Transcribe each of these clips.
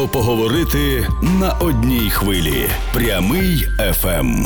Хочемо поговорити на одній хвилі. Прямий ФМ.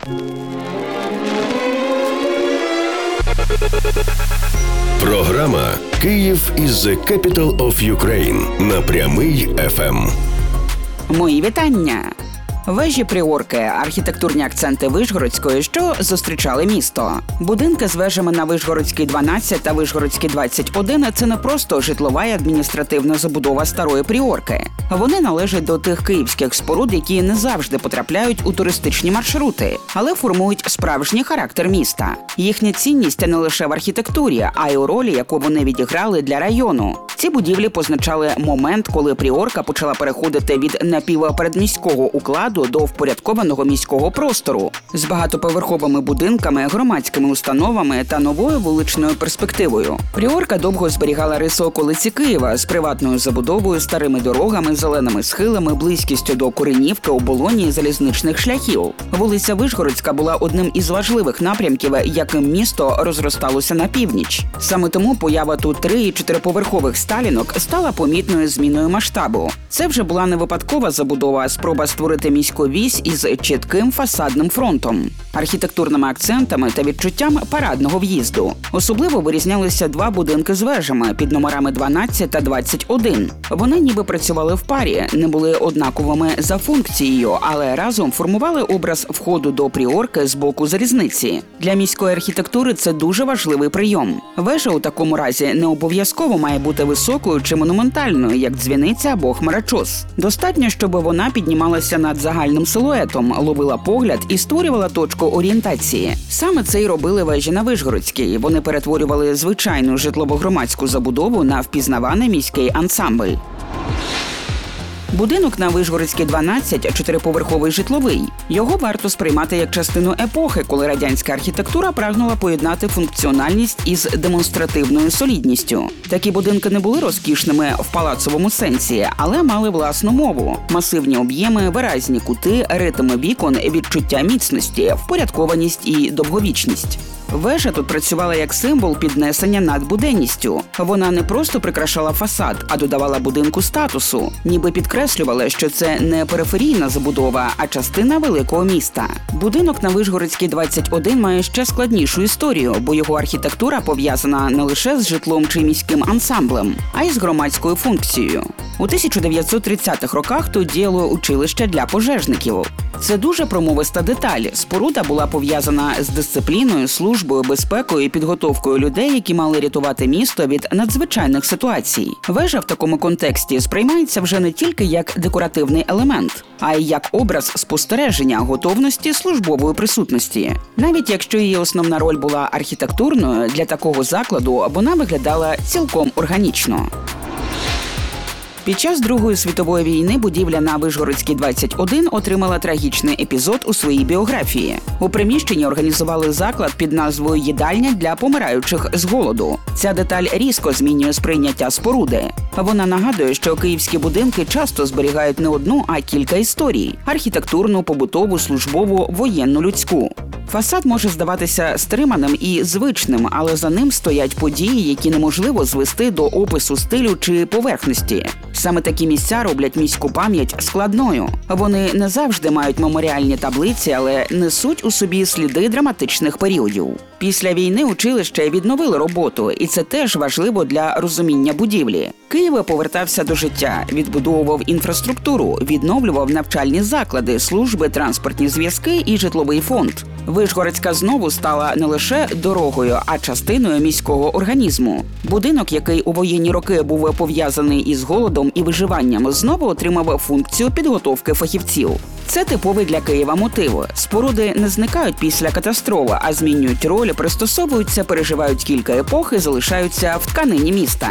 Програма «Київ is the capital of Ukraine» на Прямий ФМ. Мої вітання! Вежі Пріорки – архітектурні акценти Вишгородської, що зустрічали місто. Будинки з вежами на Вишгородській 12 та Вишгородській 21 – це не просто житлова і адміністративна забудова старої Пріорки. Вони належать до тих київських споруд, які не завжди потрапляють у туристичні маршрути, але формують справжній характер міста. Їхня цінність не лише в архітектурі, а й у ролі, яку вони відіграли для району. Ці будівлі позначали момент, коли Пріорка почала переходити від напівпередміського укладу до впорядкованого міського простору з багатоповерховими будинками, громадськими установами та новою вуличною перспективою. Пріорка довго зберігала риси околиці Києва з приватною забудовою, старими дорогами, зеленими схилами, близькістю до Куренівки, Оболоні і залізничних шляхів. Вулиця Вишгородська була одним із важливих напрямків, яким місто розросталося на північ. Саме тому поява тут 3- і 4-поверхових сталінок стала помітною зміною масштабу. Це вже була не випадкова забудова, а спроба створити міську вісь із чітким фасадним фронтом, архітектурними акцентами та відчуттям парадного в'їзду. Особливо вирізнялися 2 будинки з вежами під номерами 12 та 21. Вони ніби працювали в парі, не були однаковими за функцією, але разом формували образ входу до Пріорки з боку залізниці. Для міської архітектури це дуже важливий прийом. Вежа у такому разі не обов'язково має бути високою чи монументальною, як дзвіниця або хмарочос. Достатньо, щоб вона піднімалася над загальним силуетом, ловила погляд і створювала точку орієнтації. Саме це й робили вежі на Вишгородській. Вони перетворювали звичайну житлово-громадську забудову на впізнаваний міський ансамбль. Будинок на Вишгородській 12 – 4-поверховий житловий. Його варто сприймати як частину епохи, коли радянська архітектура прагнула поєднати функціональність із демонстративною солідністю. Такі будинки не були розкішними в палацовому сенсі, але мали власну мову. Масивні об'єми, виразні кути, ритми вікон, відчуття міцності, впорядкованість і довговічність. Вежа тут працювала як символ піднесення над буденністю. Вона не просто прикрашала фасад, а додавала будинку статусу. Ніби підкреслювала, що це не периферійна забудова, а частина великого міста. Будинок на Вишгородській 21 має ще складнішу історію, бо його архітектура пов'язана не лише з житлом чи міським ансамблем, а й з громадською функцією. У 1930-х роках тут діяло училище для пожежників. Це дуже промовиста деталь. Споруда була пов'язана з дисципліною, службою, безпекою і підготовкою людей, які мали рятувати місто від надзвичайних ситуацій. Вежа в такому контексті сприймається вже не тільки як декоративний елемент, а й як образ спостереження, готовності службової присутності. Навіть якщо її основна роль була архітектурною, для такого закладу вона виглядала цілком органічно. Під час Другої світової війни будівля на Вишгородській 21 отримала трагічний епізод у своїй біографії. У приміщенні організували заклад під назвою «Їдальня для помираючих з голоду». Ця деталь різко змінює сприйняття споруди. Вона нагадує, що київські будинки часто зберігають не одну, а кілька історій – архітектурну, побутову, службову, воєнну, людську. Фасад може здаватися стриманим і звичним, але за ним стоять події, які неможливо звести до опису стилю чи поверхності. Саме такі місця роблять міську пам'ять складною. Вони не завжди мають меморіальні таблиці, але несуть у собі сліди драматичних періодів. Після війни училище відновили роботу, і це теж важливо для розуміння будівлі. Київ повертався до життя, відбудовував інфраструктуру, відновлював навчальні заклади, служби, транспортні зв'язки і житловий фонд. Вишгородська знову стала не лише дорогою, а частиною міського організму. Будинок, який у воєнні роки був пов'язаний із голодом і виживанням, знову отримав функцію підготовки фахівців. Це типовий для Києва мотив. Споруди не зникають після катастрофи, а змінюють роль, пристосовуються, переживають кілька епох і залишаються в тканині міста.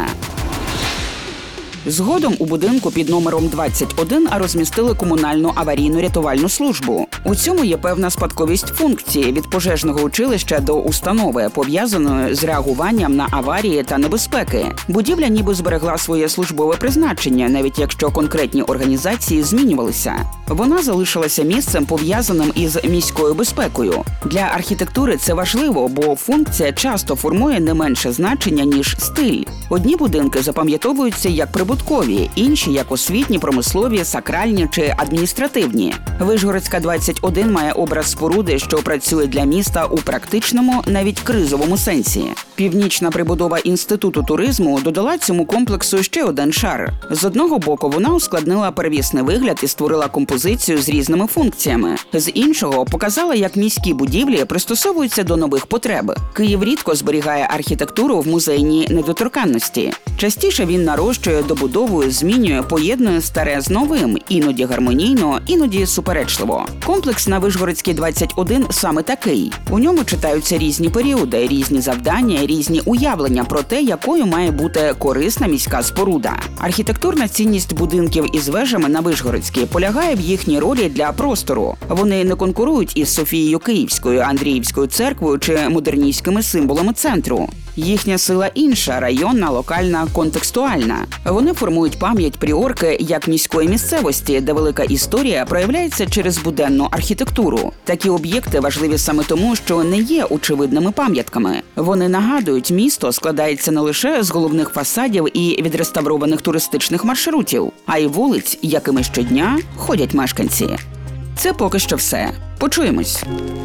Згодом у будинку під номером 21 розмістили комунальну аварійну рятувальну службу. У цьому є певна спадковість функції від пожежного училища до установи, пов'язаної з реагуванням на аварії та небезпеки. Будівля ніби зберегла своє службове призначення, навіть якщо конкретні організації змінювалися. Вона залишилася місцем, пов'язаним із міською безпекою. Для архітектури це важливо, бо функція часто формує не менше значення, ніж стиль. Одні будинки запам'ятовуються як прибуткові, інші – як освітні, промислові, сакральні чи адміністративні. Вишгородська 21 має образ споруди, що працює для міста у практичному, навіть кризовому сенсі. Північна прибудова Інституту туризму додала цьому комплексу ще один шар. З одного боку, вона ускладнила первісний вигляд і створила композицію з різними функціями. З іншого, показала, як міські будівлі пристосовуються до нових потреб. Київ рідко зберігає архітектуру в музейній недоторканності. Частіше він нарощує, добудовує, змінює, поєднує старе з новим, іноді гармонійно, іноді суперечливо. Комплекс на Вишгородській 21 саме такий. У ньому читаються різні періоди, різні завдання, різні уявлення про те, якою має бути корисна міська споруда. Архітектурна цінність будинків із вежами на Вишгородській полягає в їхній ролі для простору. Вони не конкурують із Софією Київською, Андріївською церквою чи модерністськими символами центру. Їхня сила інша – районна, локальна, контекстуальна. Вони формують пам'ять пріорки як міської місцевості, де велика історія проявляється через буденну архітектуру. Такі об'єкти важливі саме тому, що не є очевидними пам'ятками. Вони нагадують, місто складається не лише з головних фасадів і відреставрованих туристичних маршрутів, а й вулиць, якими щодня ходять мешканці. Це поки що все. Почуємось.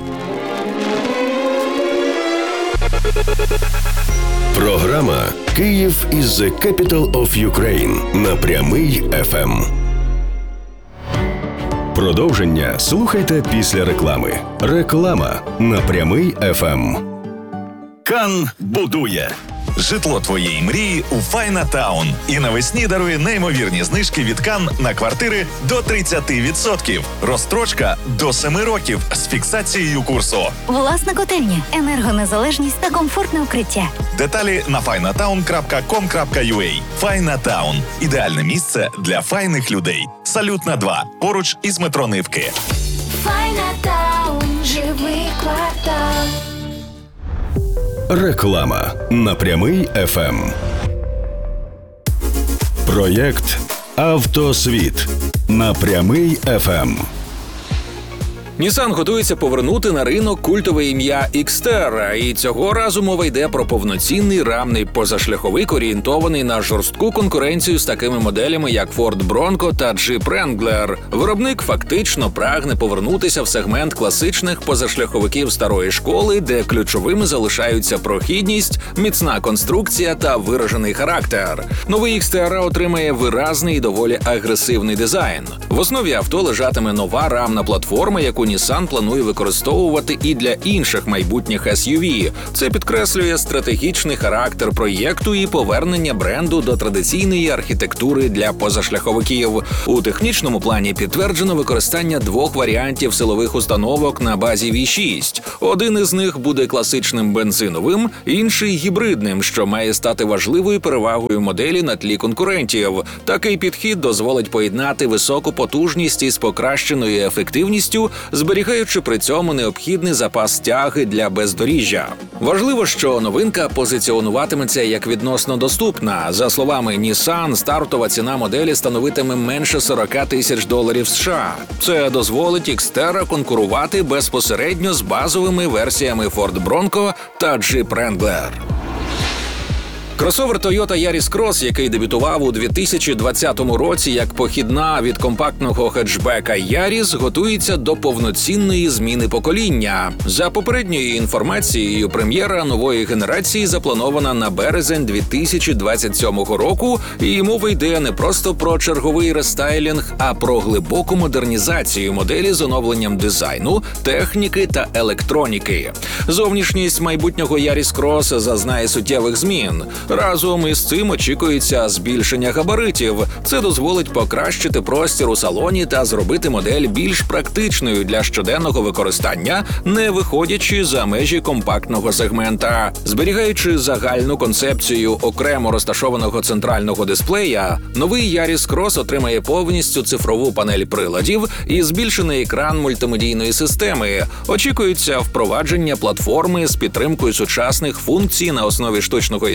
Програма «Київ is the capital of Ukraine» на Прямий ФМ. Продовження слухайте після реклами. Реклама на Прямий ФМ. Кан будує. Житло твоєї мрії у Файна Таун. І навесні дарує неймовірні знижки від Кан на квартири до 30%. Розстрочка до 7 років з фіксацією курсу. Власна котельня, енергонезалежність та комфортне укриття. Деталі на finatown.com.ua. Файна Таун. Ідеальне місце для файних людей. Салютна 2. Поруч із метро Нивки. Файна Таун. Живий квартал. Реклама на Прямий ФМ. Проєкт «Автосвіт» на Прямий ФМ. Nissan готується повернути на ринок культове ім'я Xterra, і цього разу мова йде про повноцінний рамний позашляховик, орієнтований на жорстку конкуренцію з такими моделями, як Ford Bronco та Jeep Wrangler. Виробник фактично прагне повернутися в сегмент класичних позашляховиків старої школи, де ключовими залишаються прохідність, міцна конструкція та виражений характер. Новий Xterra отримає виразний і доволі агресивний дизайн. В основі авто лежатиме нова рамна платформа, яку Nissan планує використовувати і для інших майбутніх SUV. Це підкреслює стратегічний характер проєкту і повернення бренду до традиційної архітектури для позашляховиків. У технічному плані підтверджено використання двох варіантів силових установок на базі V6. Один із них буде класичним бензиновим, інший – гібридним, що має стати важливою перевагою моделі на тлі конкурентів. Такий підхід дозволить поєднати високу потужність із покращеною ефективністю, зберігаючи при цьому необхідний запас тяги для бездоріжжя. Важливо, що новинка позиціонуватиметься як відносно доступна. За словами Nissan, стартова ціна моделі становитиме менше $40 тисяч США. Це дозволить Xterra конкурувати безпосередньо з базовими версіями Ford Bronco та Jeep Wrangler. Кросовер Toyota Yaris Cross, який дебютував у 2020 році як похідна від компактного хетчбека Yaris, готується до повноцінної зміни покоління. За попередньою інформацією, прем'єра нової генерації запланована на березень 2027 року, і мова йде не просто про черговий рестайлінг, а про глибоку модернізацію моделі з оновленням дизайну, техніки та електроніки. Зовнішність майбутнього Yaris Cross зазнає суттєвих змін. Разом із цим очікується збільшення габаритів. Це дозволить покращити простір у салоні та зробити модель більш практичною для щоденного використання, не виходячи за межі компактного сегмента. Зберігаючи загальну концепцію окремо розташованого центрального дисплея, новий Yaris Cross отримає повністю цифрову панель приладів і збільшений екран мультимедійної системи. Очікується впровадження платформи з підтримкою сучасних функцій на основі штучного інтелекту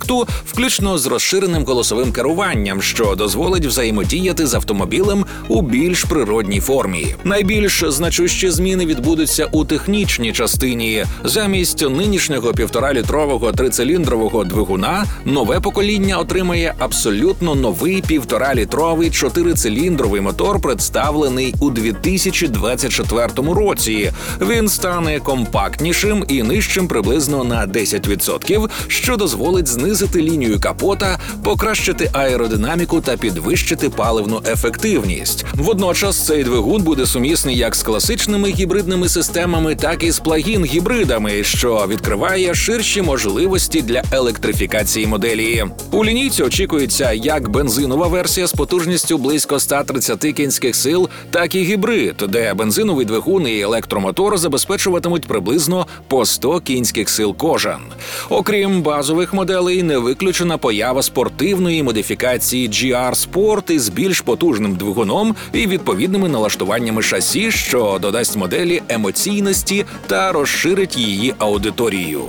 комфорту, включно з розширеним голосовим керуванням, що дозволить взаємодіяти з автомобілем у більш природній формі. Найбільш значущі зміни відбудуться у технічній частині. Замість нинішнього 1,5-літрового трициліндрового двигуна нове покоління отримає абсолютно новий 1,5-літровий 4-циліндровий мотор, представлений у 2024 році. Він стане компактнішим і нижчим приблизно на 10%, що дозволить знизити лінію капота, покращити аеродинаміку та підвищити паливну ефективність. Водночас цей двигун буде сумісний як з класичними гібридними системами, так і з плагін-гібридами, що відкриває ширші можливості для електрифікації моделі. У лінійці очікується як бензинова версія з потужністю близько 130 кінських сил, так і гібрид, де бензиновий двигун і електромотор забезпечуватимуть приблизно по 100 кінських сил кожен. Окрім базових моделей, не виключена поява спортивної модифікації GR Sport із більш потужним двигуном і відповідними налаштуваннями шасі, що додасть моделі емоційності та розширить її аудиторію.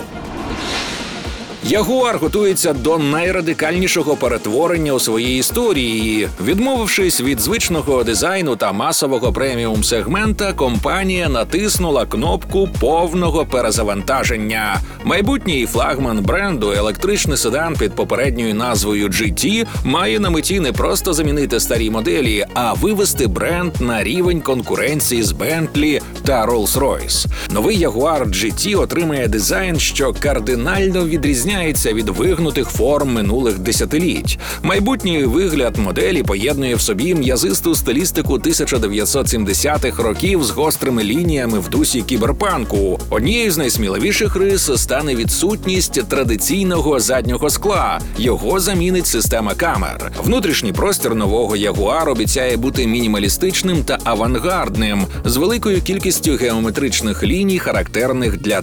Ягуар готується до найрадикальнішого перетворення у своїй історії. Відмовившись від звичного дизайну та масового преміум-сегмента, компанія натиснула кнопку повного перезавантаження. Майбутній флагман бренду, електричний седан під попередньою назвою GT, має на меті не просто замінити старі моделі, а вивести бренд на рівень конкуренції з Bentley та Rolls-Royce. Новий Ягуар GT отримає дизайн, що кардинально відрізняється від вигнутих форм минулих десятиліть. Майбутній вигляд моделі поєднує в собі м'язисту стилістику 1970-х років з гострими лініями в дусі кіберпанку. Однією з найсміливіших рис стане відсутність традиційного заднього скла. Його замінить система камер. Внутрішній простір нового Ягуар обіцяє бути мінімалістичним та авангардним, з великою кількістю геометричних ліній, характерних для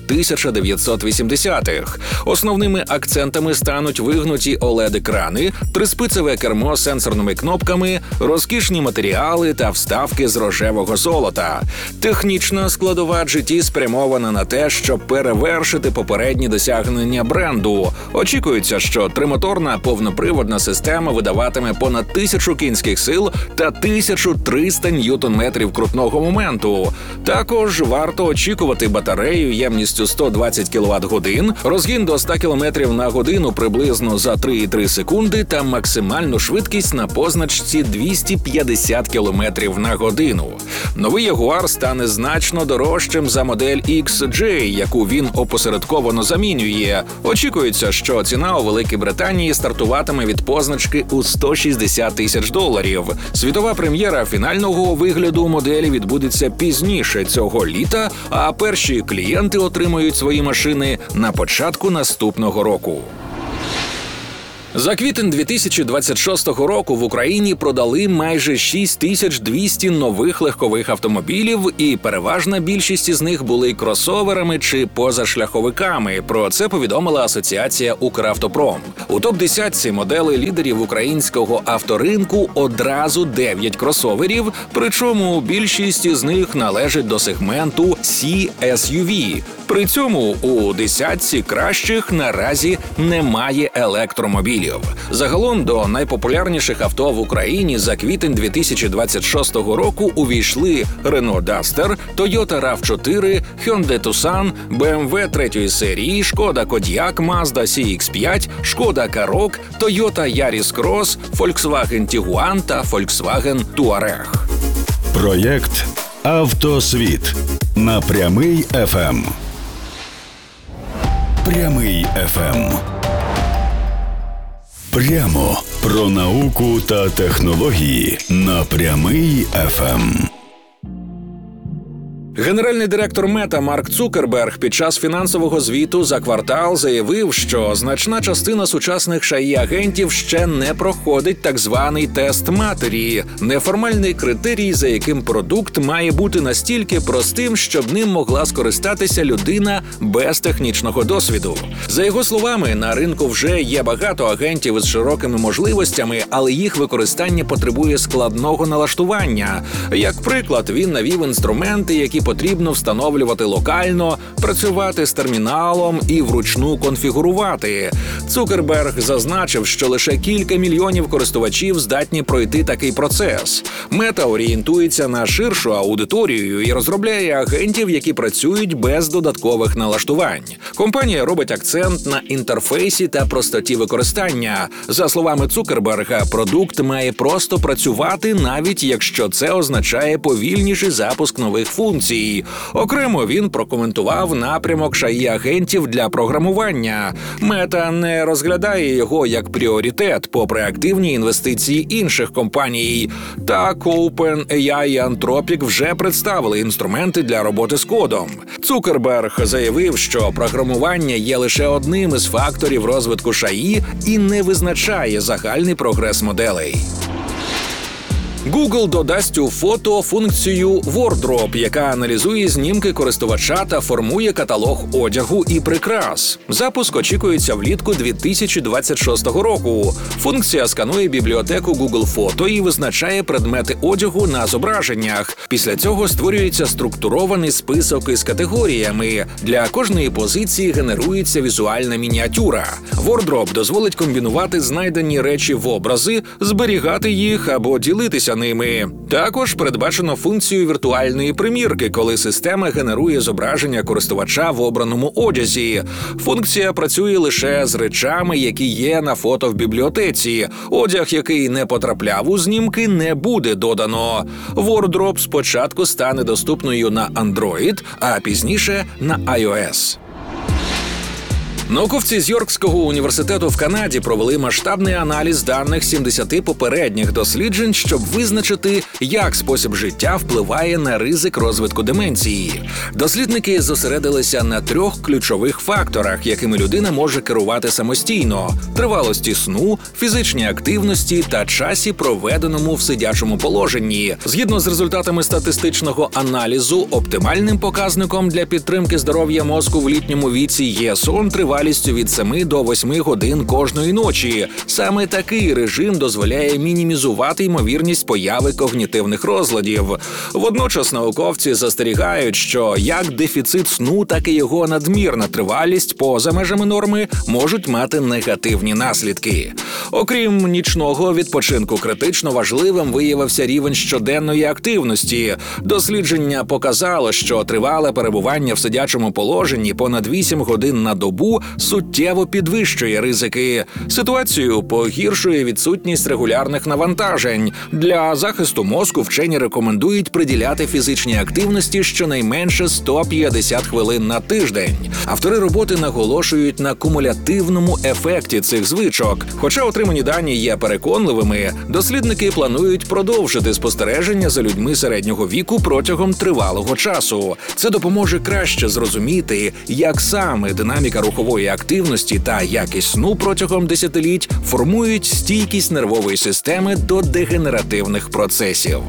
1980-х. Основними акцентами стануть вигнуті OLED-екрани, триспицеве кермо з сенсорними кнопками, розкішні матеріали та вставки з рожевого золота. Технічна складова GT спрямована на те, щоб перевершити попередні досягнення бренду. Очікується, що тримоторна повноприводна система видаватиме понад 1000 кінських сил та 1300 ньютон-метрів крутного моменту. Також варто очікувати батарею ємністю 120 кВт-годин, розгін до 100 км на годину приблизно за 3,3 секунди та максимальну швидкість на позначці 250 км на годину. Новий Ягуар стане значно дорожчим за модель XJ, яку він опосередковано замінює. Очікується, що ціна у Великій Британії стартуватиме від позначки у $160 тисяч. Світова прем'єра фінального вигляду моделі відбудеться пізніше цього літа, а перші клієнти отримають свої машини на початку наступного року. За квітень 2026 року в Україні продали майже 6200 нових легкових автомобілів, і переважна більшість із них були кросоверами чи позашляховиками. Про це повідомила Асоціація «Укравтопром». У топ-10 моделей лідерів українського авторинку одразу 9 кросоверів, причому більшість із них належить до сегменту C-SUV. При цьому у десятці кращих наразі немає електромобілів. Загалом до найпопулярніших авто в Україні за квітень 2026 року увійшли Renault Duster, Toyota RAV4, Hyundai Tucson, BMW 3-ї серії, Шкода Kodiaq, Mazda CX-5, Шкода Karoq, Toyota Yaris Cross, Volkswagen Tiguan та Volkswagen Touareg. Проєкт «Автосвіт» на Прямий ФМ. Прямий ФМ. Прямо про науку та технології на Прямий ФМ. Генеральний директор Мета Марк Цукерберг під час фінансового звіту за квартал заявив, що значна частина сучасних ШАІ-агентів ще не проходить так званий тест матері – неформальний критерій, за яким продукт має бути настільки простим, щоб ним могла скористатися людина без технічного досвіду. За його словами, на ринку вже є багато агентів із широкими можливостями, але їх використання потребує складного налаштування. Як приклад, він навів інструменти, які потрібно встановлювати локально, працювати з терміналом і вручну конфігурувати. Цукерберг зазначив, що лише кілька мільйонів користувачів здатні пройти такий процес. Мета орієнтується на ширшу аудиторію і розробляє агентів, які працюють без додаткових налаштувань. Компанія робить акцент на інтерфейсі та простоті використання. За словами Цукерберга, продукт має просто працювати, навіть якщо це означає повільніший запуск нових функцій. Окремо він прокоментував напрямок шаї-агентів для програмування. Мета не розглядає його як пріоритет, попри активні інвестиції інших компаній. Так, OpenAI і Anthropic вже представили інструменти для роботи з кодом. Цукерберг заявив, що програмування є лише одним із факторів розвитку шаї і не визначає загальний прогрес моделей. Google додасть у фото функцію Wardrobe, яка аналізує знімки користувача та формує каталог одягу і прикрас. Запуск очікується влітку 2026 року. Функція сканує бібліотеку Google Фото і визначає предмети одягу на зображеннях. Після цього створюється структурований список із категоріями. Для кожної позиції генерується візуальна мініатюра. Wardrobe дозволить комбінувати знайдені речі в образи, зберігати їх або ділитися ними. Також передбачено функцію віртуальної примірки, коли система генерує зображення користувача в обраному одязі. Функція працює лише з речами, які є на фото в бібліотеці. Одяг, який не потрапляв у знімки, не буде додано. Wardrobe спочатку стане доступною на Android, а пізніше на iOS. Науковці з Йоркського університету в Канаді провели масштабний аналіз даних 70 попередніх досліджень, щоб визначити, як спосіб життя впливає на ризик розвитку деменції. Дослідники зосередилися на 3 ключових факторах, якими людина може керувати самостійно – тривалості сну, фізичній активності та часі, проведеному в сидячому положенні. Згідно з результатами статистичного аналізу, оптимальним показником для підтримки здоров'я мозку в літньому віці є сон тривалістю від 7 до 8 годин кожної ночі. Саме такий режим дозволяє мінімізувати ймовірність появи когнітивних розладів. Водночас науковці застерігають, що як дефіцит сну, так і його надмірна тривалість поза межами норми можуть мати негативні наслідки. Окрім нічного відпочинку, критично важливим виявився рівень щоденної активності. Дослідження показало, що тривале перебування в сидячому положенні понад 8 годин на добу суттєво підвищує ризики. Ситуацію погіршує відсутність регулярних навантажень. Для захисту мозку вчені рекомендують приділяти фізичній активності щонайменше 150 хвилин на тиждень. Автори роботи наголошують на кумулятивному ефекті цих звичок. Хоча отримані дані є переконливими, дослідники планують продовжити спостереження за людьми середнього віку протягом тривалого часу. Це допоможе краще зрозуміти, як саме динаміка рухової активності та якість сну протягом десятиліть формують стійкість нервової системи до дегенеративних процесів.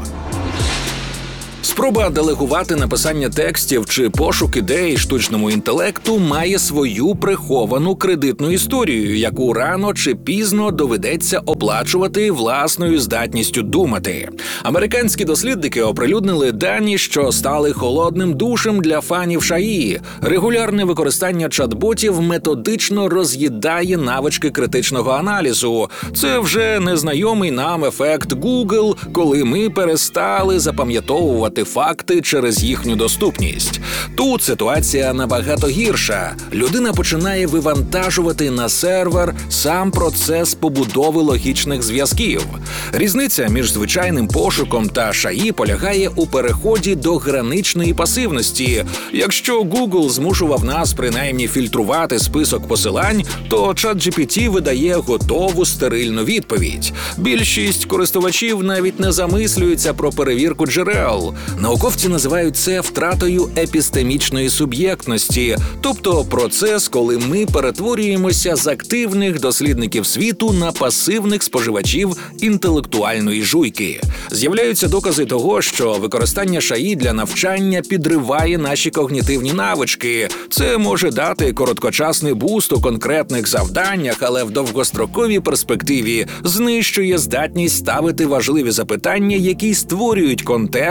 Спроба делегувати написання текстів чи пошук ідей штучному інтелекту має свою приховану кредитну історію, яку рано чи пізно доведеться оплачувати власною здатністю думати. Американські дослідники оприлюднили дані, що стали холодним душем для фанів шаї. Регулярне використання чат-ботів методично роз'їдає навички критичного аналізу. Це вже незнайомий нам ефект Google, коли ми перестали запам'ятовувати факти через їхню доступність. Тут ситуація набагато гірша. Людина починає вивантажувати на сервер сам процес побудови логічних зв'язків. Різниця між звичайним пошуком та шаї полягає у переході до граничної пасивності. Якщо Google змушував нас принаймні фільтрувати список посилань, то ChatGPT видає готову стерильну відповідь. Більшість користувачів навіть не замислюються про перевірку джерел. Науковці називають це втратою епістемічної суб'єктності, тобто процес, коли ми перетворюємося з активних дослідників світу на пасивних споживачів інтелектуальної жуйки. З'являються докази того, що використання шаї для навчання підриває наші когнітивні навички. Це може дати короткочасний буст у конкретних завданнях, але в довгостроковій перспективі знищує здатність ставити важливі запитання, які створюють контекст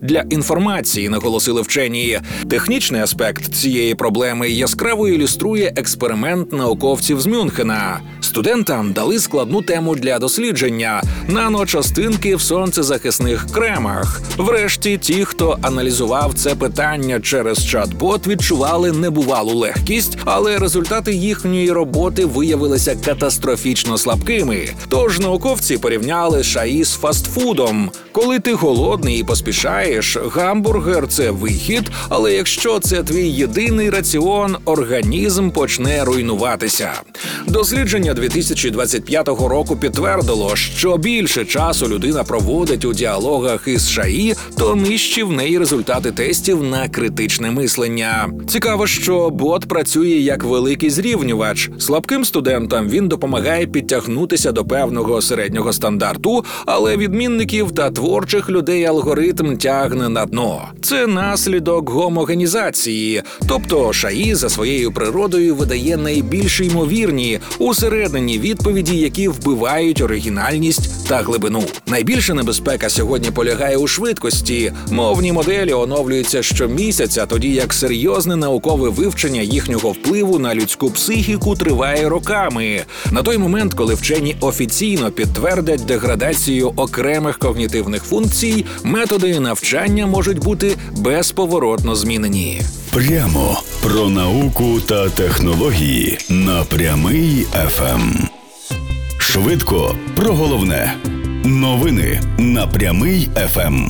для інформації, наголосили вчені. Технічний аспект цієї проблеми яскраво ілюструє експеримент науковців з Мюнхена. Студентам дали складну тему для дослідження – наночастинки в сонцезахисних кремах. Врешті, ті, хто аналізував це питання через чат-бот, відчували небувалу легкість, але результати їхньої роботи виявилися катастрофічно слабкими. Тож науковці порівняли шаї з фастфудом. Коли ти голодний і поспішаєш, гамбургер – це вихід, але якщо це твій єдиний раціон, організм почне руйнуватися. Дослідження 2025 року підтвердило, що більше часу людина проводить у діалогах із шаї, то нижчі в неї результати тестів на критичне мислення. Цікаво, що бот працює як великий зрівнювач. Слабким студентам він допомагає підтягнутися до певного середнього стандарту, але відмінників та творчих людей алгоритм тягне на дно. Це наслідок гомогенізації, тобто шаї за своєю природою видає найбільш ймовірні усередині відповіді, які вбивають оригінальність та глибину. Найбільша небезпека сьогодні полягає у швидкості. Мовні моделі оновлюються щомісяця, тоді як серйозне наукове вивчення їхнього впливу на людську психіку триває роками. На той момент, коли вчені офіційно підтвердять деградацію окремих когнітивних функцій, методи навчання можуть бути безповоротно змінені. Прямо про науку та технології на Прямий ФМ. Швидко про головне. Новини на Прямий ФМ.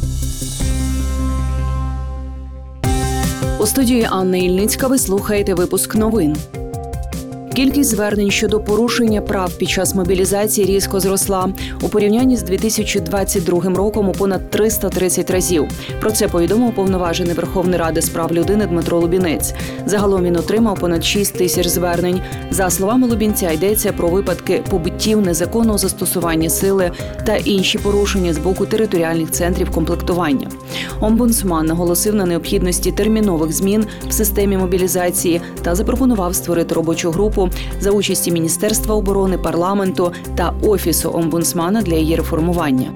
У студії Анна Ільницька ви слухаєте випуск новин. Кількість звернень щодо порушення прав під час мобілізації різко зросла. У порівнянні з 2022 роком у понад 330 разів. Про це повідомив уповноважений Верховної Ради з прав людини Дмитро Лубінець. Загалом він отримав понад 6 тисяч звернень. За словами Лубінця, йдеться про випадки побиттів, незаконного застосування сили та інші порушення з боку територіальних центрів комплектування. Омбудсман наголосив на необхідності термінових змін в системі мобілізації та запропонував створити робочу групу за участі Міністерства оборони, парламенту та Офісу омбудсмана для її реформування.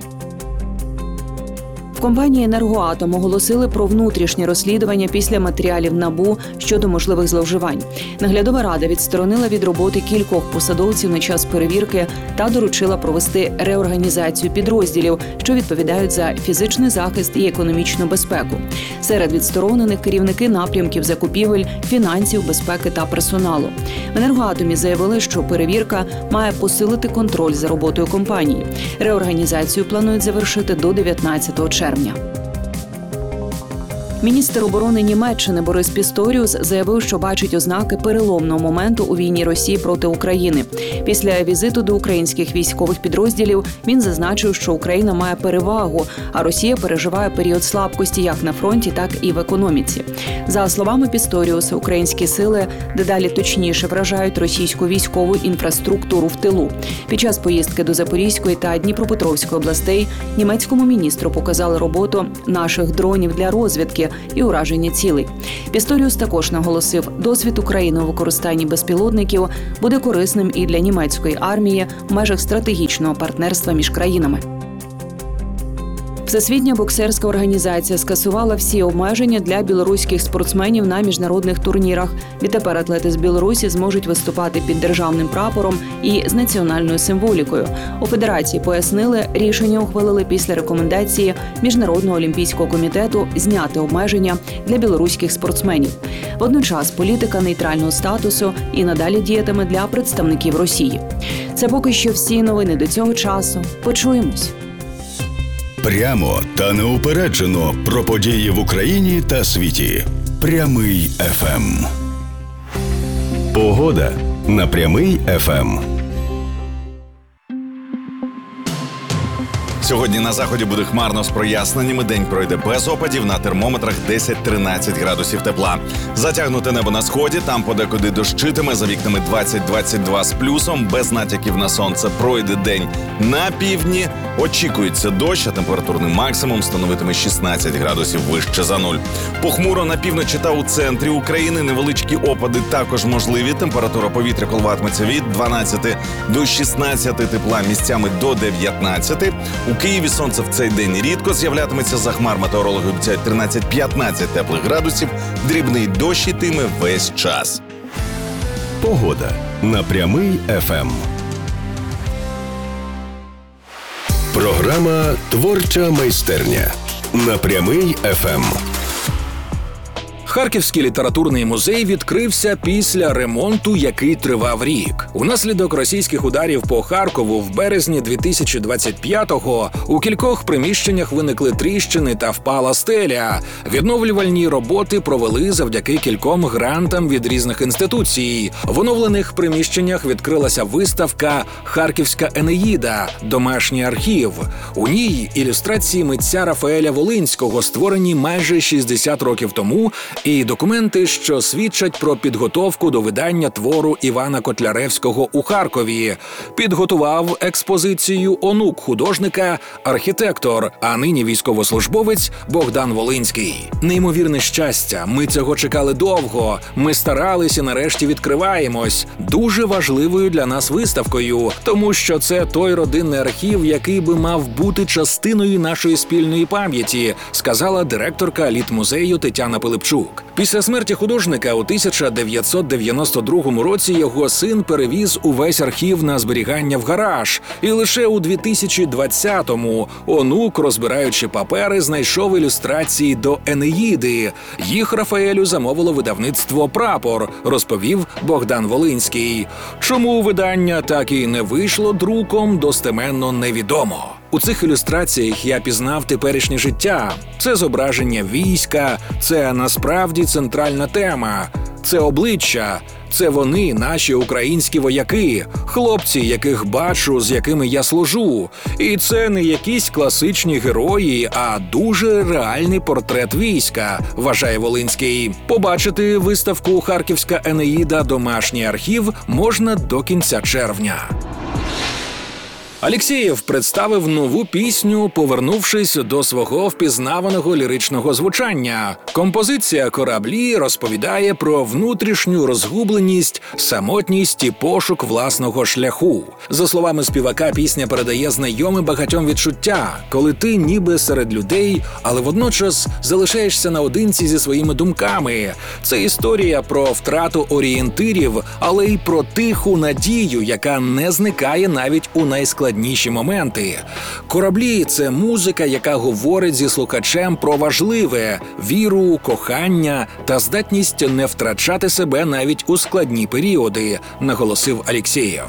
В компанії «Енергоатом» оголосили про внутрішнє розслідування після матеріалів НАБУ щодо можливих зловживань. Наглядова рада відсторонила від роботи кількох посадовців на час перевірки та доручила провести реорганізацію підрозділів, що відповідають за фізичний захист і економічну безпеку. Серед відсторонених керівники напрямків закупівель, фінансів, безпеки та персоналу. В «Енергоатомі» заявили, що перевірка має посилити контроль за роботою компанії. Реорганізацію планують завершити до 19 червня. Міністр оборони Німеччини Борис Пісторіус заявив, що бачить ознаки переломного моменту у війні Росії проти України. Після візиту до українських військових підрозділів він зазначив, що Україна має перевагу, а Росія переживає період слабкості як на фронті, так і в економіці. За словами Пісторіуса, українські сили дедалі точніше вражають російську військову інфраструктуру в тилу. Під час поїздки до Запорізької та Дніпропетровської областей німецькому міністру показали роботу наших дронів для розвідки і ураження цілей. Пісторіус також наголосив, досвід України у використанні безпілотників буде корисним і для німецької армії в межах стратегічного партнерства між країнами. Всесвітня боксерська організація скасувала всі обмеження для білоруських спортсменів на міжнародних турнірах. Відтепер атлети з Білорусі зможуть виступати під державним прапором і з національною символікою. У федерації пояснили, рішення ухвалили після рекомендації Міжнародного олімпійського комітету зняти обмеження для білоруських спортсменів. Водночас політика нейтрального статусу і надалі діятиме для представників Росії. Це поки що всі новини до цього часу. Почуємось. Прямо та неупереджено про події в Україні та світі. Прямий ФМ. Погода на Прямий ФМ. Сьогодні на заході буде хмарно з проясненнями. День пройде без опадів, на термометрах 10-13 градусів тепла. Затягнуте небо на сході, там подекуди дощитиме, за вікнами 20-22 з плюсом. Без натяків на сонце пройде день на півдні. Очікується дощ, а температурний максимум становитиме 16 градусів вище за нуль. Похмуро на півночі та у центрі України невеличкі опади також можливі. Температура повітря коливатиметься від 12 до 16 тепла, місцями до 19. У Києві сонце в цей день рідко з'являтиметься, за хмар метеорологи обіцяють 13-15 теплих градусів, дрібний дощ ітиме весь час. Погода на Прямий ФМ. Програма «Творча майстерня» на Прямий ФМ. Харківський літературний музей відкрився після ремонту, який тривав рік. Унаслідок російських ударів по Харкову в березні 2025-го у кількох приміщеннях виникли тріщини та впала стеля. Відновлювальні роботи провели завдяки кільком грантам від різних інституцій. В оновлених приміщеннях відкрилася виставка «Харківська Енеїда. Домашній архів». У ній ілюстрації митця Рафаеля Волинського, створені майже 60 років тому, і документи, що свідчать про підготовку до видання твору Івана Котляревського у Харкові. Підготував експозицію онук художника, архітектор, а нині військовослужбовець Богдан Волинський. Неймовірне щастя, ми цього чекали довго, ми старались і нарешті відкриваємось. Дуже важливою для нас виставкою, тому що це той родинний архів, який би мав бути частиною нашої спільної пам'яті, сказала директорка літмузею Тетяна Пилипчук. Після смерті художника у 1992 році його син перевіз увесь архів на зберігання в гараж. І лише у 2020-му онук, розбираючи папери, знайшов ілюстрації до «Енеїди». Їх Рафаелю замовило видавництво «Прапор», розповів Богдан Волинський. Чому видання так і не вийшло друком, достеменно невідомо. У цих ілюстраціях я пізнав теперішнє життя. Це зображення війська, це насправді центральна тема. Це обличчя, це вони, наші українські вояки, хлопці, яких бачу, з якими я служу. І це не якісь класичні герої, а дуже реальний портрет війська, вважає Волинський. Побачити виставку «Харківська Енеїда. Домашній архів» можна до кінця червня. Алєксєєв представив нову пісню, повернувшись до свого впізнаваного ліричного звучання. Композиція «Кораблі» розповідає про внутрішню розгубленість, самотність і пошук власного шляху. За словами співака, пісня передає знайоме багатьом відчуття, коли ти ніби серед людей, але водночас залишаєшся наодинці зі своїми думками. Це історія про втрату орієнтирів, але й про тиху надію, яка не зникає навіть у найскладніші моменти. «Кораблі» – це музика, яка говорить зі слухачем про важливе – віру, кохання та здатність не втрачати себе навіть у складні періоди, наголосив Алєксєєв.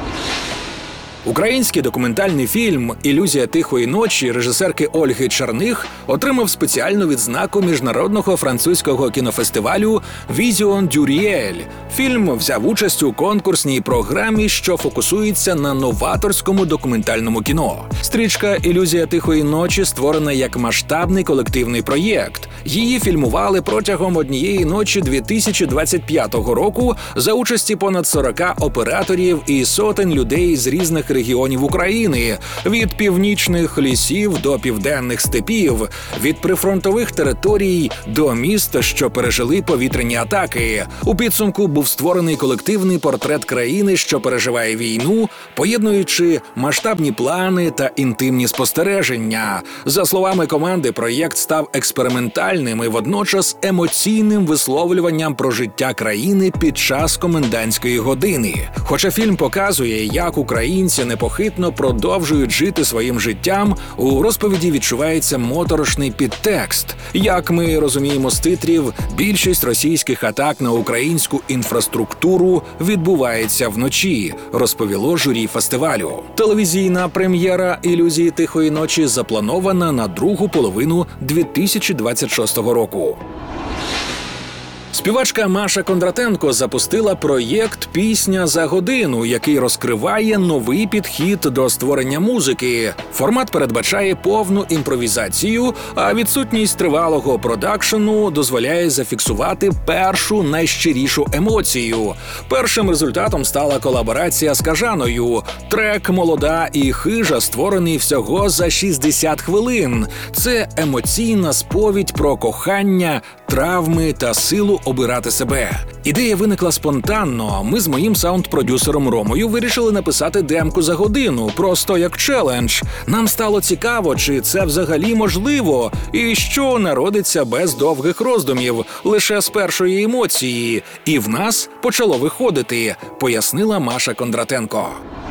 Український документальний фільм «Ілюзія тихої ночі» режисерки Ольги Черних отримав спеціальну відзнаку міжнародного французького кінофестивалю «Візіон дю Ріель». Фільм взяв участь у конкурсній програмі, що фокусується на новаторському документальному кіно. Стрічка «Ілюзія тихої ночі» створена як масштабний колективний проєкт. Її фільмували протягом однієї ночі 2025 року за участі понад 40 операторів і сотень людей з різних регіонів України, від північних лісів до південних степів, від прифронтових територій до міст, що пережили повітряні атаки. У підсумку був створений колективний портрет країни, що переживає війну, поєднуючи масштабні плани та інтимні спостереження. За словами команди, проєкт став експериментальним і водночас емоційним висловлюванням про життя країни під час комендантської години. Хоча фільм показує, як українці непохитно продовжують жити своїм життям, у розповіді відчувається моторошний підтекст. Як ми розуміємо з титрів, більшість російських атак на українську інфраструктуру відбувається вночі, розповіло журі фестивалю. Телевізійна прем'єра «Ілюзії тихої ночі» запланована на другу половину 2026 року. Співачка Маша Кондратенко запустила проєкт «Пісня за годину», який розкриває новий підхід до створення музики. Формат передбачає повну імпровізацію, а відсутність тривалого продакшену дозволяє зафіксувати першу найщирішу емоцію. Першим результатом стала колаборація з Кажаною. Трек «Молода і хижа» створений всього за 60 хвилин. Це емоційна сповідь про кохання, травми та силу обирати себе. Ідея виникла спонтанно. Ми з моїм саунд-продюсером Ромою вирішили написати демку за годину, просто як челендж. Нам стало цікаво, чи це взагалі можливо, і що народиться без довгих роздумів, лише з першої емоції. І в нас почало виходити, пояснила Маша Кондратенко.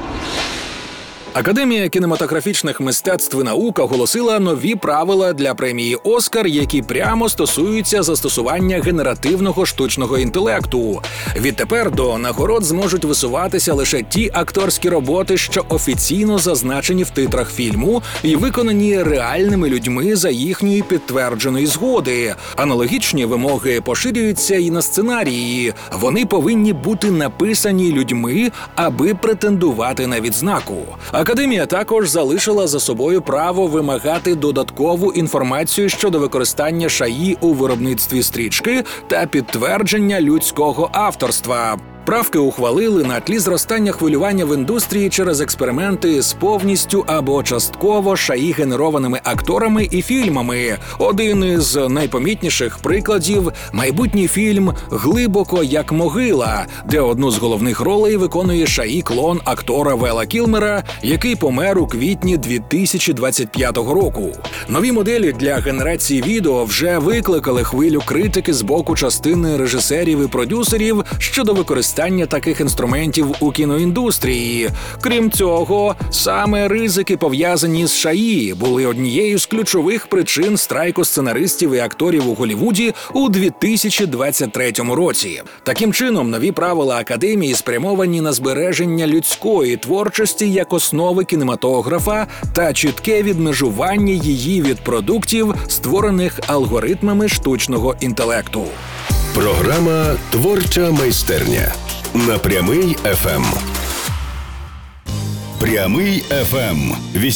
Академія кінематографічних мистецтв і наук оголосила нові правила для премії «Оскар», які прямо стосуються застосування генеративного штучного інтелекту. Відтепер до нагород зможуть висуватися лише ті акторські роботи, що офіційно зазначені в титрах фільму і виконані реальними людьми за їхньої підтвердженої згоди. Аналогічні вимоги поширюються і на сценарії. Вони повинні бути написані людьми, аби претендувати на відзнаку. Академія також залишила за собою право вимагати додаткову інформацію щодо використання ШАІ у виробництві стрічки та підтвердження людського авторства. Правки ухвалили на тлі зростання хвилювання в індустрії через експерименти з повністю або частково ШАІ-генерованими акторами і фільмами. Один із найпомітніших прикладів – майбутній фільм «Глибоко як могила», де одну з головних ролей виконує ШАІ-клон актора Вела Кілмера, який помер у квітні 2025 року. Нові моделі для генерації відео вже викликали хвилю критики з боку частини режисерів і продюсерів щодо використання таких інструментів у кіноіндустрії. Крім цього, саме ризики, пов'язані з ШАІ, були однією з ключових причин страйку сценаристів і акторів у Голлівуді у 2023 році. Таким чином, нові правила Академії спрямовані на збереження людської творчості як основи кінематографа та чітке відмежування її від продуктів, створених алгоритмами штучного інтелекту. Програма «Творча майстерня» на Прямий ФМ. Прямий ФМ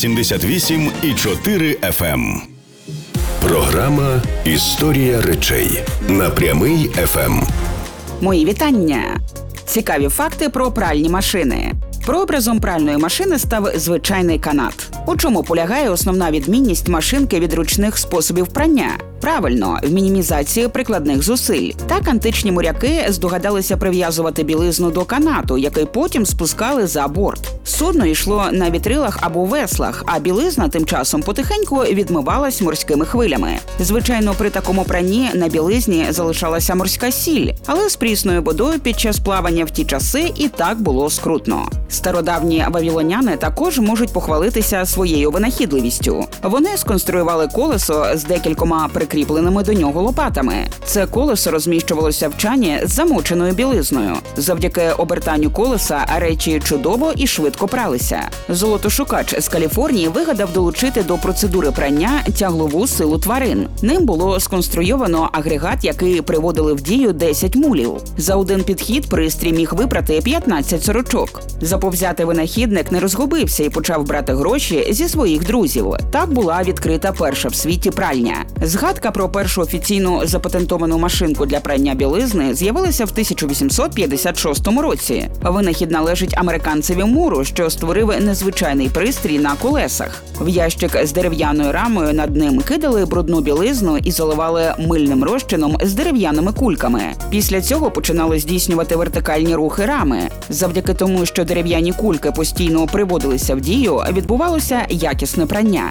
88,4 FM. Програма «Історія речей» на Прямий ФМ. Мої вітання! Цікаві факти про пральні машини. Прообразом пральної машини став звичайний канат. У чому полягає основна відмінність машинки від ручних способів прання? Правильно, в мінімізації прикладних зусиль. Так античні моряки здогадалися прив'язувати білизну до канату, який потім спускали за борт. Судно йшло на вітрилах або веслах, а білизна тим часом потихеньку відмивалась морськими хвилями. Звичайно, при такому пранні на білизні залишалася морська сіль, але з прісною водою під час плавання в ті часи і так було скрутно. Стародавні вавілоняни також можуть похвалитися своєю винахідливістю. Вони сконструювали колесо з декількома прикріпленими до нього лопатами. Це колесо розміщувалося в чані з замоченою білизною. Завдяки обертанню колеса речі чудово і швидко пралися. Золотошукач з Каліфорнії вигадав долучити до процедури прання тяглову силу тварин. Ним було сконструйовано агрегат, який приводили в дію 10 мулів. За один підхід пристрій міг випрати 15 сорочок. Заповзятий винахідник не розгубився і почав брати гроші зі своїх друзів. Так була відкрита перша в світі пральня. Згадка про першу офіційну запатентовану машинку для прання білизни з'явилася в 1856 році. Винахід належить американцеві Муру, що створив незвичайний пристрій на колесах. В ящик з дерев'яною рамою над ним кидали брудну білизну і заливали мильним розчином з дерев'яними кульками. Після цього починали здійснювати вертикальні рухи рами. Завдяки тому, що дерев'яні кульки постійно приводилися в дію, відбувалося якісне прання.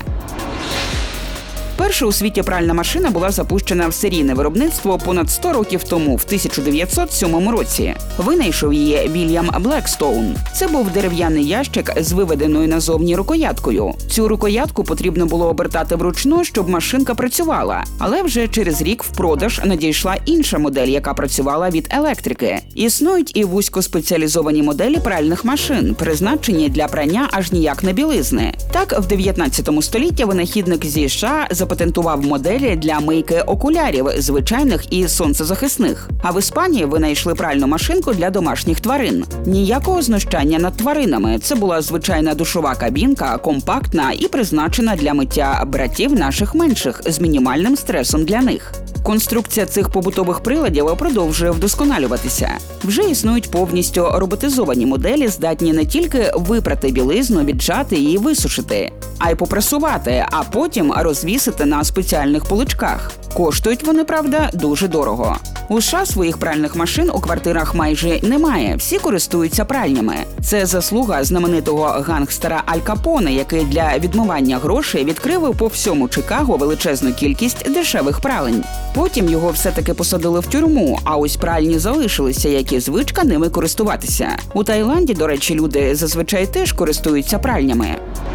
Перша у світі пральна машина була запущена в серійне виробництво понад 100 років тому, в 1907 році. Винайшов її Вільям Блекстоун. Це був дерев'яний ящик з виведеною назовні рукояткою. Цю рукоятку потрібно було обертати вручну, щоб машинка працювала. Але вже через рік в продаж надійшла інша модель, яка працювала від електрики. Існують і вузькоспеціалізовані моделі пральних машин, призначені для прання аж ніяк не білизни. Так, в 19 столітті винахідник зі США запатентував запатентував моделі для мийки окулярів, звичайних і сонцезахисних. А в Іспанії винайшли пральну машинку для домашніх тварин. Ніякого знущання над тваринами. Це була звичайна душова кабінка, компактна і призначена для миття братів наших менших з мінімальним стресом для них. Конструкція цих побутових приладів продовжує вдосконалюватися. Вже існують повністю роботизовані моделі, здатні не тільки випрати білизну, віджати і висушити, а й попрасувати, а потім розвісити на спеціальних поличках. Коштують вони, правда, дуже дорого. У США своїх пральних машин у квартирах майже немає, всі користуються пральнями. Це заслуга знаменитого гангстера Аль Капоне, який для відмивання грошей відкрив по всьому Чикаго величезну кількість дешевих пралень. Потім його все-таки посадили в тюрму, а ось пральні залишилися, як і звичка ними користуватися. У Таїланді, до речі, люди зазвичай теж користуються пральнями.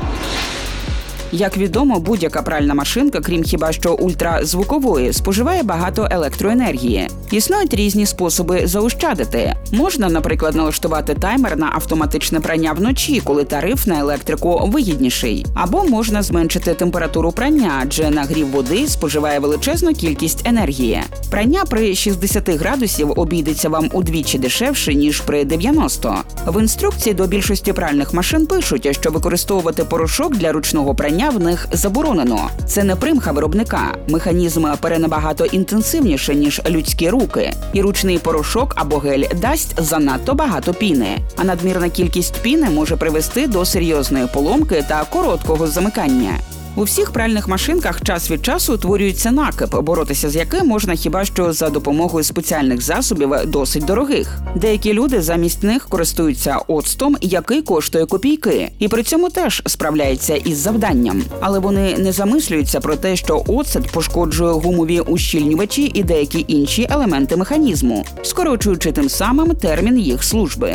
Як відомо, будь-яка пральна машинка, крім хіба що ультразвукової, споживає багато електроенергії. Існують різні способи заощадити. Можна, наприклад, налаштувати таймер на автоматичне прання вночі, коли тариф на електрику вигідніший. Або можна зменшити температуру прання, адже нагрів води споживає величезну кількість енергії. Прання при 60 градусів обійдеться вам удвічі дешевше, ніж при 90. В інструкції до більшості пральних машин пишуть, що використовувати порошок для ручного прання в них заборонено. Це не примха виробника. Механізм перенабагато інтенсивніше, ніж людські руки. І ручний порошок або гель дасть занадто багато піни. А надмірна кількість піни може привести до серйозної поломки та короткого замикання. У всіх пральних машинках час від часу утворюється накип, боротися з яким можна хіба що за допомогою спеціальних засобів досить дорогих. Деякі люди замість них користуються оцтом, який коштує копійки, і при цьому теж справляється із завданням. Але вони не замислюються про те, що оцет пошкоджує гумові ущільнювачі і деякі інші елементи механізму, скорочуючи тим самим термін їх служби.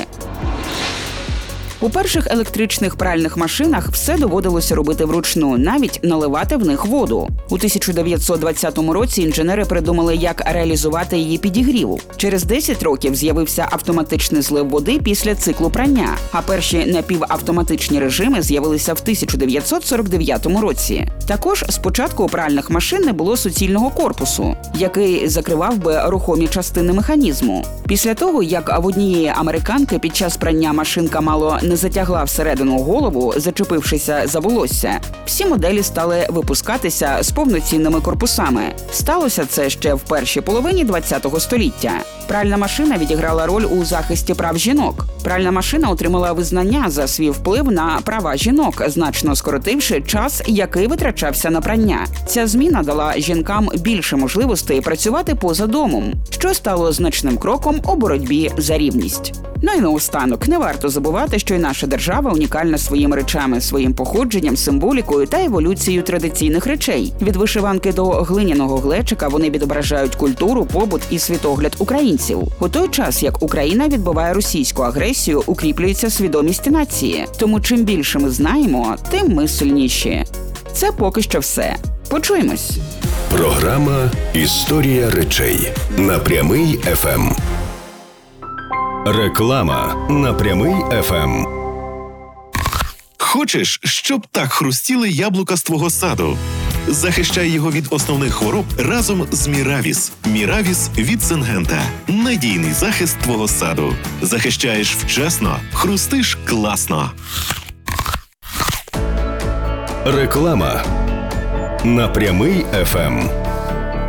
У перших електричних пральних машинах все доводилося робити вручну, навіть наливати в них воду. У 1920 році інженери придумали, як реалізувати її підігрів. Через 10 років з'явився автоматичний злив води після циклу прання, а перші напівавтоматичні режими з'явилися в 1949 році. Також спочатку у пральних машин не було суцільного корпусу, який закривав би рухомі частини механізму. Після того, як в однієї американки під час прання машинка мало не затягла всередину голову, зачепившися за волосся, всі моделі стали випускатися з повноцінними корпусами. Сталося це ще в першій половині ХХ століття. Пральна машина відіграла роль у захисті прав жінок. Пральна машина отримала визнання за свій вплив на права жінок, значно скоротивши час, який витрачався на прання. Ця зміна дала жінкам більше можливостей працювати поза домом, що стало значним кроком у боротьбі за рівність. Ну і наостанок, не варто забувати, що й наша держава унікальна своїми речами, своїм походженням, символікою та еволюцією традиційних речей. Від вишиванки до глиняного глечика вони відображають культуру, побут і світогляд українців. У той час, як Україна відбиває російську агресію, укріплюється свідомість нації. Тому чим більше ми знаємо, тим ми сильніші. Це поки що все. Почуємось. Програма «Історія речей» на Прямий ФМ. Реклама на Прямий ФМ. Хочеш, щоб так хрустіли яблука з твого саду? Захищай його від основних хвороб разом з Міравіс. Міравіс від Сингента. Надійний захист твого саду. Захищаєш вчасно, хрустиш класно. Реклама на Прямий ФМ.